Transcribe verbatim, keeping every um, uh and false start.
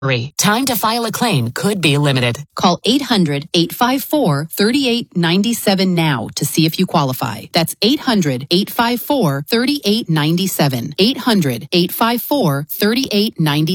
Time to file a claim could be limited. Call eight hundred, eight five four, three eight nine seven now to see if you qualify. That's eight hundred, eight five four, three eight nine seven. eight hundred, eight five four, three eight nine seven.